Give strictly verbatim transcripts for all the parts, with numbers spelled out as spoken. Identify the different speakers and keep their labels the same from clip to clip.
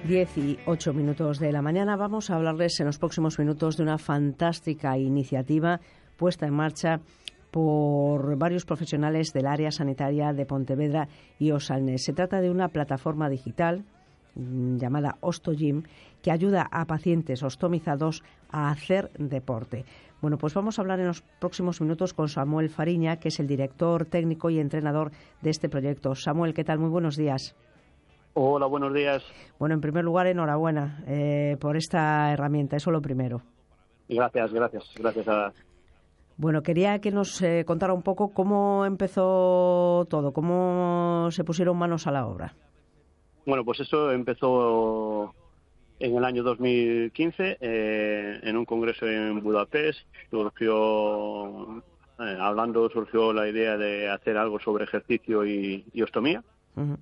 Speaker 1: diez y ocho minutos de la mañana. Vamos a hablarles en los próximos minutos de una fantástica iniciativa puesta en marcha por varios profesionales del área sanitaria de Pontevedra y Osalnés. Se trata de una plataforma digital llamada OstoGym que ayuda a pacientes ostomizados a hacer deporte. Bueno, pues vamos a hablar en los próximos minutos con Samuel Fariña, que es el director técnico y entrenador de este proyecto. Samuel, ¿qué tal? Muy buenos días.
Speaker 2: Hola, buenos días.
Speaker 1: Bueno, en primer lugar, enhorabuena eh, por esta herramienta, eso lo primero.
Speaker 2: Gracias, gracias, gracias a...
Speaker 1: Bueno, quería que nos eh, contara un poco cómo empezó todo, cómo se pusieron manos a la obra.
Speaker 2: Bueno, pues eso empezó en el año dos mil quince, eh, en un congreso en Budapest. Surgió, eh, hablando, surgió la idea de hacer algo sobre ejercicio y, y ostomía. Uh-huh.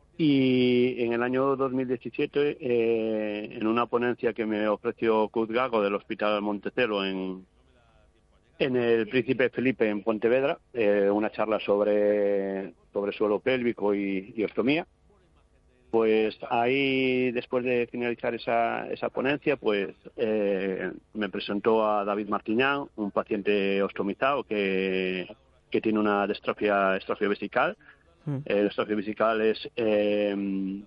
Speaker 2: Y en el año dos mil diecisiete, eh, en una ponencia que me ofreció Kurt Gago del Hospital Montecelo en, en el Príncipe Felipe en Pontevedra, eh, una charla sobre, sobre suelo pélvico y, y ostomía, pues ahí, después de finalizar esa, esa ponencia, pues eh, me presentó a David Martiñán, un paciente ostomizado que, que tiene una distrofia, distrofia vesical. El distrofia vesical es eh,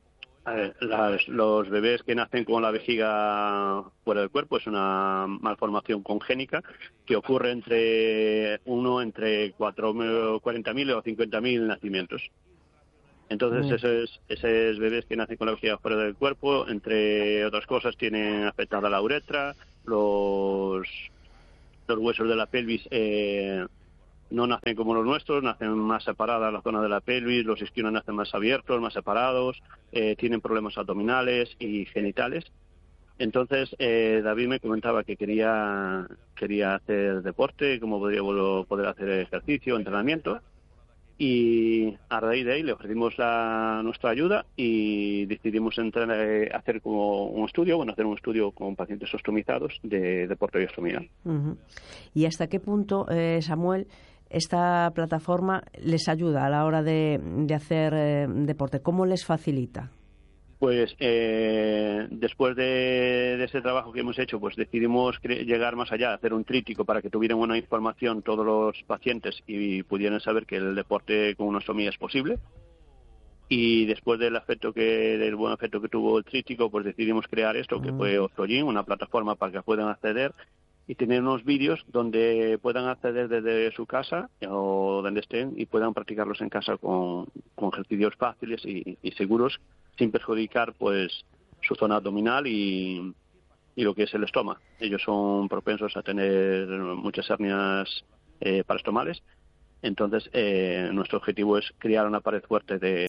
Speaker 2: las, los bebés que nacen con la vejiga fuera del cuerpo. Es una malformación congénica que ocurre entre uno entre cuarenta mil o cincuenta mil nacimientos. Entonces, mm. esos, esos bebés que nacen con la vejiga fuera del cuerpo, entre otras cosas, tienen afectada la uretra, los, los huesos de la pelvis eh, no nacen como los nuestros, nacen más separadas la zona de la pelvis, los isquiones nacen más abiertos, más separados, eh, tienen problemas abdominales y genitales. Entonces, eh, David me comentaba que quería quería hacer deporte, cómo podría poder hacer ejercicio, entrenamiento, y a raíz de ahí le ofrecimos la, nuestra ayuda y decidimos entrar, eh, hacer como un estudio, bueno, hacer un estudio con pacientes ostomizados de deporte y ostomía.
Speaker 1: Uh-huh. ¿Y hasta qué punto, eh, Samuel, esta plataforma les ayuda a la hora de, de hacer eh, deporte? ¿Cómo les facilita?
Speaker 2: Pues eh, después de, de ese trabajo que hemos hecho, pues decidimos cre- llegar más allá, hacer un tríptico para que tuvieran una información todos los pacientes y pudieran saber que el deporte con una ostomía es posible. Y después del efecto que, del buen efecto que tuvo el tríptico, pues decidimos crear esto, que fue OstoGym, una plataforma para que puedan acceder y tener unos vídeos donde puedan acceder desde su casa o donde estén y puedan practicarlos en casa con, con ejercicios fáciles y, y seguros, sin perjudicar pues su zona abdominal y, y lo que es el estómago. Ellos son propensos a tener muchas hernias eh, parastomales. Entonces, eh, nuestro objetivo es crear una pared fuerte de